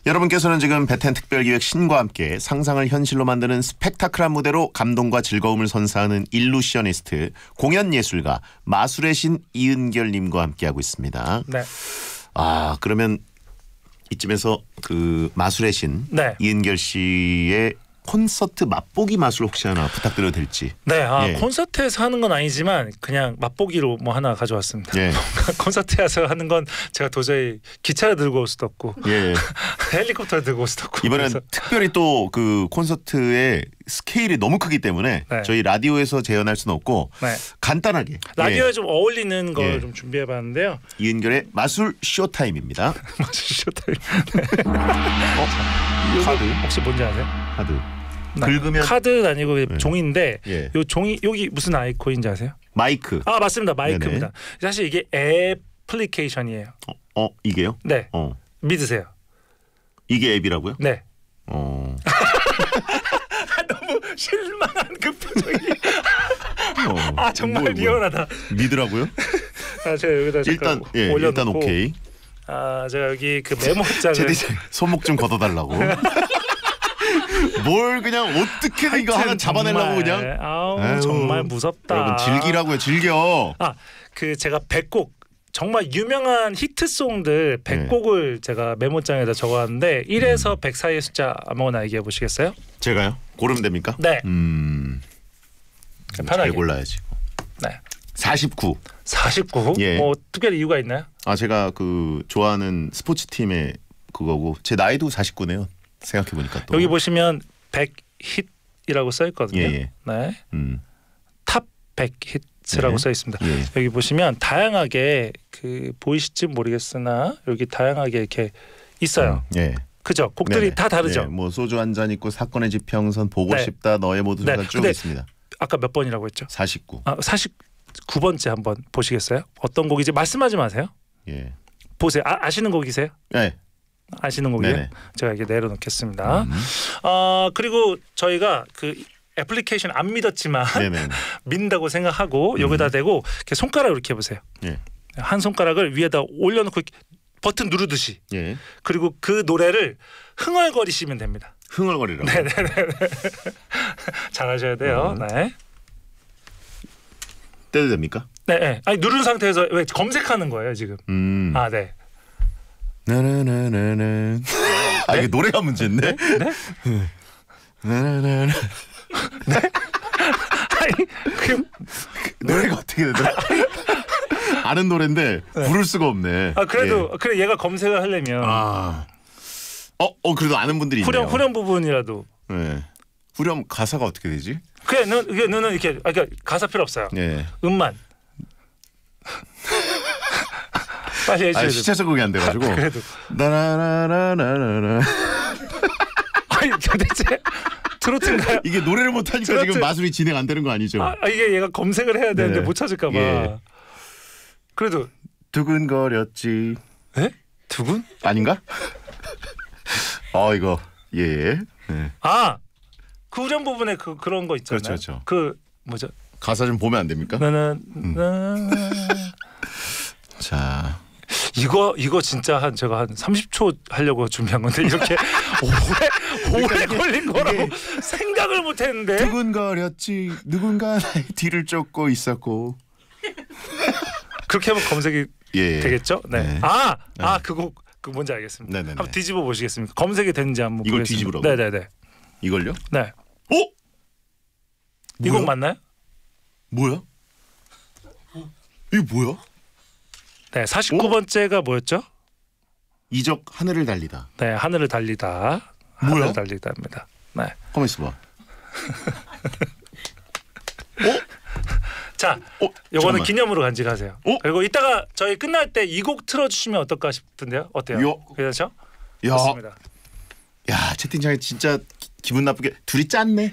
여러분께서는 지금 베텐 특별기획 신과 함께 상상을 현실로 만드는 스펙타클한 무대로 감동과 즐거움을 선사하는 일루시oni스트 공연예술가 마술의 신 이은결님과 함께하고 있습니다. 네. 아 그러면 이쯤에서 그 마술의 신 네. 이은결 씨의 콘서트 맛보기 마술 혹시 하나 부탁드려도 될지. 네, 예. 콘서트에서 하는 건 아니지만 그냥 맛보기로 뭐 하나 가져왔습니다. 예. 콘서트에서 하는 건 제가 도저히 기차를 들고 올 수도 없고 예. 헬리콥터를 들고 올 수도 없고 이번엔 그래서. 특별히 또 그 콘서트의 스케일이 너무 크기 때문에 네. 저희 라디오에서 재현할 수는 없고 네. 간단하게 라디오에 좀 어울리는 걸 예. 좀 준비해봤는데요. 이은결의 마술 쇼타임입니다. 쇼타임. 카드 혹시 뭔지 아세요? 카드 네. 긁으면 카드는 아니고 종이인데 예. 요 종이 여기 무슨 아이콘인지 아세요? 마이크. 아 맞습니다, 마이크입니다. 사실 이게 애플리케이션이에요. 이게요? 네. 믿으세요. 이게 앱이라고요? 네. 어. 너무 실망한 그 표정이. 아 정말 리얼하다. 믿으라고요? 제가 여기다 일단 올려놓고. 일단 오케이. 제가 여기 그 메모장을 손목 좀 걷어달라고. 뭘 그냥 어떻게든 이거 하나 잡아내려고 그냥. 아우 정말 무섭다. 여러분 즐기라고요. 즐겨. 그 제가 100곡 정말 유명한 히트송들 100곡을 제가 메모장에다 적어왔는데 1에서 100 사이의 숫자 아무거나 얘기해 보시겠어요? 제가요? 고르면 됩니까? 네. 잘 골라야지. 네. 49. 49? 예. 특별히 이유가 있나요? 제가 그 좋아하는 스포츠 팀의 그거고 제 나이도 49네요. 생각해 보니까 또. 여기 보시면 100 히트라고 써 있거든요. 예. 네. 탑 100 히트라고 네. 써 있습니다. 예. 여기 보시면 다양하게 그 보이실지 모르겠으나 여기 다양하게 이렇게 있어요. 예. 그죠? 곡들이 네네. 다 다르죠. 예. 뭐 소주 한 잔 있고 사건의 지평선 보고 네. 싶다 너의 모든 네. 순간 쭉 근데 있습니다. 아까 몇 번이라고 했죠? 49. 49번째 한번 보시겠어요? 어떤 곡이지? 말씀하지 마세요. 예. 보세요. 아시는 곡이세요? 네. 아시는 곡이에요? 네네. 제가 이렇게 내려놓겠습니다. 그리고 저희가 그 애플리케이션 안 믿었지만 믿는다고 생각하고 여기다 대고 이렇게 손가락을 이렇게 해보세요. 예. 한 손가락을 위에다 올려놓고 이렇게 버튼 누르듯이. 예. 그리고 그 노래를 흥얼거리시면 됩니다. 흥얼거리라고. 네네네. 잘하셔야 돼요. 네. 떼도 됩니까? 네. 아니 누른 상태에서 왜 검색하는 거예요 지금? 네. 나나나나나. 이게 노래가 문제인데? 네? 나나나나. 네? 아니 노래가 어떻게 되더라? 아는 노래인데 부를 수가 없네. 그래도 그래 얘가 검색을 하려면 그래도 아는 분들이 있네요. 후렴 부분이라도. 네. 후렴 가사가 어떻게 되지? 너는 이렇게 그러니까 가사 필요 없어요. 네. 음만. 빨리 해주세요. 시체 적응이 안 돼가지고. 그래도. 나나나나나나. 아니 도대체 트로트인가요? 이게 노래를 못하니까 트로트. 지금 마술이 진행 안 되는 거 아니죠? 이게 얘가 검색을 해야 되는데 못 찾을까 봐. 예. 그래도 두근거렸지. 에? 두근? 아닌가? 이거 예. 네. 그 후렴 부분에 그런 거 있잖아요. 그렇죠. 그 뭐죠? 가사 좀 보면 안 됩니까? 자. 이거 진짜 제가 한 30초 하려고 준비한 건데 이렇게 오래 걸린 거라고 생각을 못 했는데. 두근거렸지. 누군가 나의 뒤를 쫓고 있었고. 그렇게 하면 검색이 되겠죠? 네. 그 곡 그 뭔지 알겠습니다. 네네네. 한번 뒤집어 보시겠습니까? 검색이 되는지 한번 이걸 보겠습니다. 뒤집으라고요? 네네네. 이걸요? 네. 이 뭐야? 곡 맞나요? 뭐야? 이게 뭐야? 네, 49번째가 뭐였죠? 이적 하늘을 달리다. 네, 하늘을 달리다. 뭐야? 하늘을 달리다입니다. 네. 가만 있어봐. 자, 요거는 잠깐만. 기념으로 간직하세요. 그리고 이따가 저희 끝날 때 이 곡 틀어주시면 어떨까 싶은데요. 어때요? 괜찮죠? 좋습니다. 야, 채팅창에 진짜 기분 나쁘게 둘이 짰네.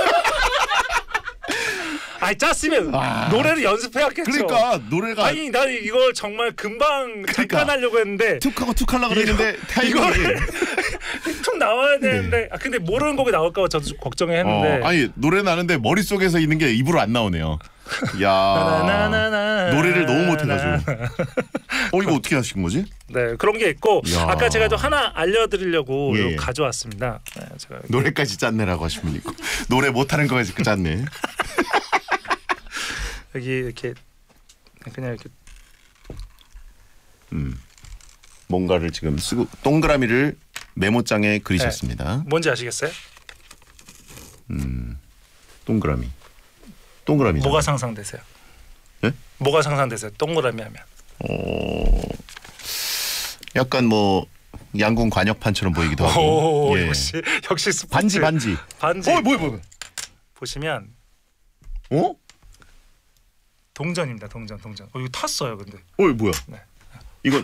짰으면 노래를 연습해야겠죠. 그러니까 노래가 난 이걸 정말 금방 잠깐 하려고 했는데 툭하고 툭 하려고 그랬는데 타이밍이 툭 나와야 되는데 근데 모르는 곡이 나올까 봐 저도 좀 걱정했는데 노래 나는데 머릿속에서 있는 게 입으로 안 나오네요. 야 노래를 너무 못해가지고. 이거 어떻게 하신 거지? 네 그런 게 있고 야. 아까 제가 또 하나 알려드리려고 예. 가져왔습니다. 네, 제가 노래까지 짰네라고 하신 분 있고 노래 못하는 거까지 짰네. 여기 이렇게 그냥 이렇게 뭔가를 지금 쓰고 동그라미를 메모장에 그리셨습니다. 뭔지 아시겠어요? 동그라미. 뭐가 상상되세요? 예? 뭐가 상상되세요? 동그라미 하면. 약간 뭐 양궁 관역판처럼 보이기도 하고. 오, 역시 스포츠. 반지. 뭐야? 보시면 동전입니다. 동전. 이거 탔어요, 근데. 뭐야? 네. 이건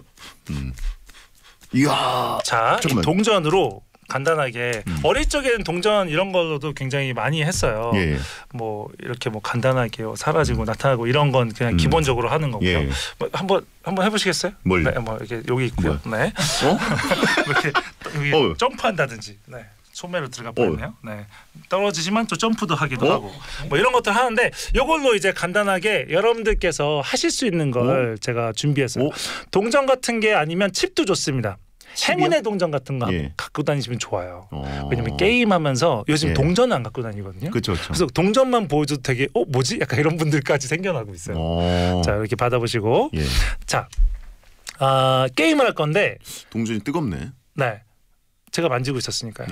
이야. 자, 이 잠깐만. 동전으로 간단하게 어릴 적에는 동전 이런 걸로도 굉장히 많이 했어요. 예. 뭐 이렇게 뭐 간단하게 사라지고 나타나고 이런 건 그냥 기본적으로 하는 거고요. 예. 뭐 한번 해보시겠어요? 뭘? 네, 뭐 이렇게 여기 있고요. 네. 이렇게 여기 점프한다든지. 네. 소매로 들어가 버렸네요. 네. 떨어지지만 또 점프도 하기도 하고 뭐 이런 것들 하는데 이걸로 이제 간단하게 여러분들께서 하실 수 있는 걸 제가 준비했어요. 동전 같은 게 아니면 칩도 좋습니다. 행운의 동전 같은 거 갖고 다니시면 좋아요. 왜냐면 게임하면서 요즘 동전은 안 갖고 다니거든요. 그쵸. 그래서 동전만 보여줘도 되게 뭐지? 약간 이런 분들까지 생겨나고 있어요. 자 이렇게 받아보시고 자 게임을 할 건데 동전이 뜨겁네. 네. 제가 만지고 있었으니까요.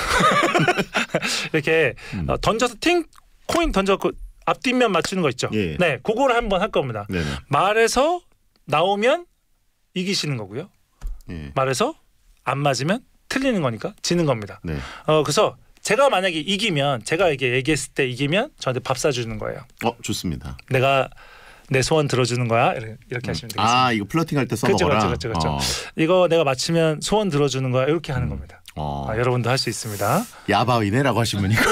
이렇게 던져서 코인 던져서 앞뒷면 맞추는 거 있죠. 네, 그거를 한번 할 겁니다. 네네. 말에서 나오면 이기시는 거고요. 말에서 안 맞으면 틀리는 거니까 지는 겁니다. 네. 그래서 제가 만약에 이기면 제가 이게 얘기했을 때 이기면 저한테 밥 사주는 거예요. 좋습니다. 내가 내 소원 들어주는 거야 이렇게 하시면 되겠습니다. 이거 플러팅할 때 써먹어라. 그렇죠. 이거 내가 맞추면 소원 들어주는 거야 이렇게 하는 겁니다. 여러분도 할 수 있습니다. 야바위네라고 하신 분이고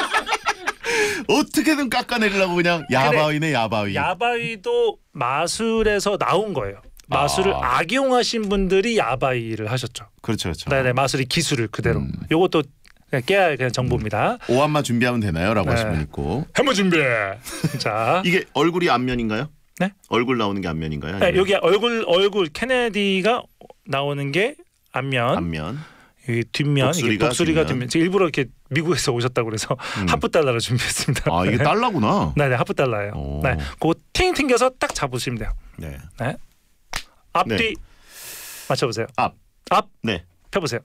어떻게든 깎아내리려고 그냥 야바위네 야바위. 야바위도 마술에서 나온 거예요. 마술을 악용하신 분들이 야바위를 하셨죠. 그렇죠. 네네 마술의 기술을 그대로. 요것도 그냥 깨야 그냥 정보입니다. 오한만 준비하면 되나요?라고 하신 분 있고. 한번 준비해. 자 이게 얼굴이 앞면인가요? 네. 얼굴 나오는 게 앞면인가요? 네, 여기 얼굴 케네디가 나오는 게 앞면. 이 뒷면 독수리가 뒷면. 제가 일부러 이렇게 미국에서 오셨다고 그래서 하프 달러를 준비했습니다. 이게 달러구나. 네, 하프 달러예요. 네, 그거 팅 튕겨서 딱 잡으시면 돼요. 네. 앞뒤 맞춰보세요. 앞. 네. 펴보세요.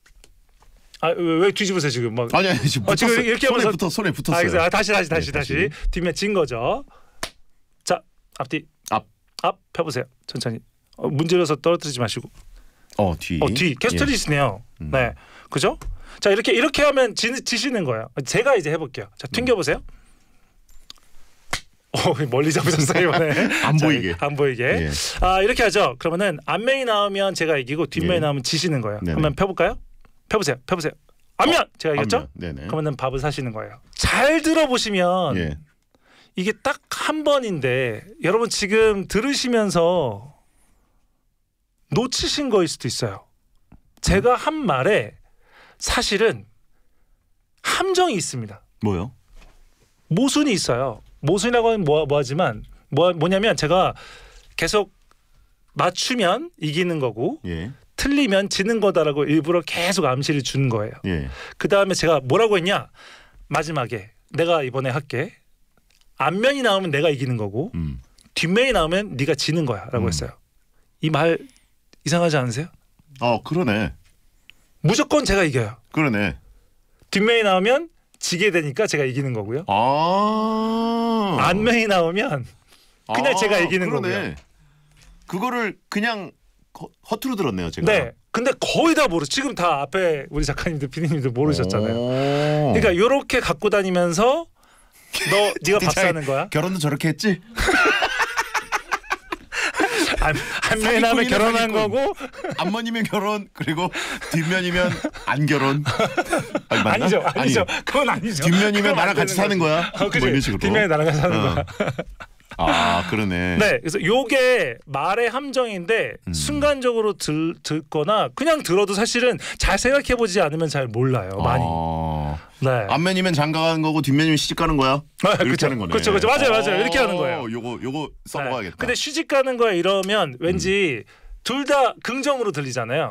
왜 뒤집으세요 지금? 아니 지금 지금 이렇게 하면서 손에 붙었어요. 다시. 뒷면 진 거죠. 자, 앞뒤. 앞 펴보세요. 천천히. 문질러서 떨어뜨리지 마시고. 뒤. 계속 틀리시네요. 네, 그죠? 자 이렇게 하면 지시는 거예요. 제가 이제 해볼게요. 자 튕겨보세요. 멀리 잡으셨어요 이번에. 안 보이게. 안 보이게. 이렇게 하죠. 그러면은 앞면이 나오면 제가 이기고 뒷면이 나오면 지시는 거예요. 한번 펴볼까요? 펴보세요. 앞면 제가 이겼죠? 그러면은 밥을 사시는 거예요. 잘 들어보시면 이게 딱 한 번인데 여러분 지금 들으시면서 놓치신 거일 수도 있어요. 제가 한 말에 사실은 함정이 있습니다. 뭐요? 모순이 있어요. 모순이라고 하면 뭐하지만 뭐냐면 제가 계속 맞추면 이기는 거고 틀리면 지는 거다라고 일부러 계속 암시를 주는 거예요. 그 다음에 제가 뭐라고 했냐? 마지막에 내가 이번에 할게. 앞면이 나오면 내가 이기는 거고 뒷면이 나오면 네가 지는 거야라고 했어요. 이 말 이상하지 않으세요? 그러네. 무조건 제가 이겨요. 그러네. 뒷면이 나오면 지게 되니까 제가 이기는 거고요. 앞면이 나오면 그냥 제가 이기는 거고요. 그거를 그냥 허투루 들었네요, 제가. 네. 근데 거의 다 지금 다 앞에 우리 작가님들, PD님들 모르셨잖아요. 그러니까 이렇게 갖고 다니면서 네가 밥 사는 거야? 결혼도 저렇게 했지? 앞면이 나면 결혼한 사기꾼. 거고 앞면이면 결혼 그리고 뒷면이면 안 결혼. 아니죠. 그건 아니죠. 뒷면이면 나랑 같이 사는 거야. 뭐 이런 식으로. 뒷면이 나랑 같이 사는 거야. 아 그러네. 네, 그래서 요게 말의 함정인데 순간적으로 듣거나 그냥 들어도 사실은 잘 생각해보지 않으면 잘 몰라요. 많이. 네. 앞면이면 장가가는 거고 뒷면이면 시집가는 거야. 이렇게 하는 거네. 그렇죠. 맞아요. 이렇게 하는 거예요. 요거 써먹어야겠다. 근데 시집가는 거야 이러면 왠지 둘 다 긍정으로 들리잖아요.